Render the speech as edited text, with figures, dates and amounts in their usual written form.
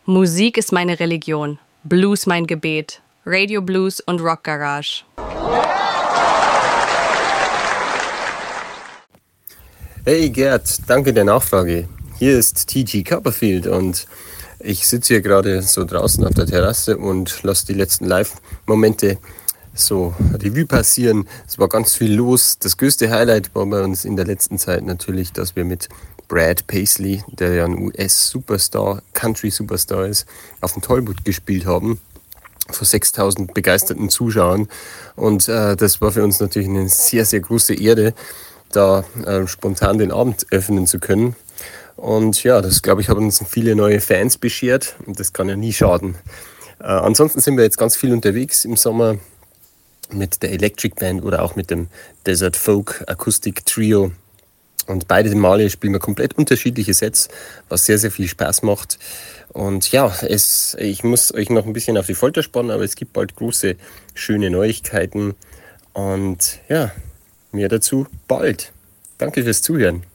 Musik ist meine Religion, Blues mein Gebet, Radio Blues und Rock Garage. Hey Gerd, danke der Nachfrage. Hier ist TG Copperfield und ich sitze hier gerade so draußen auf der Terrasse und lasse die letzten Live-Momente so Revue passieren. Es war ganz viel los. Das größte Highlight war bei uns in der letzten Zeit natürlich, dass wir mit Brad Paisley, der ja ein US-Superstar, Country-Superstar ist, auf dem Tollwood gespielt haben, vor 6.000 begeisterten Zuschauern. Und das war für uns natürlich eine sehr, sehr große Ehre, da spontan den Abend öffnen zu können. Und ja, das, glaube ich, hat uns viele neue Fans beschert und das kann ja nie schaden. Ansonsten sind wir jetzt ganz viel unterwegs im Sommer mit der Electric Band oder auch mit dem Desert Folk Akustik Trio. Und beide Male spielen wir komplett unterschiedliche Sets, was sehr, sehr viel Spaß macht. Und ja, ich muss euch noch ein bisschen auf die Folter spannen, aber es gibt bald große, schöne Neuigkeiten. Und ja, mehr dazu bald. Danke fürs Zuhören.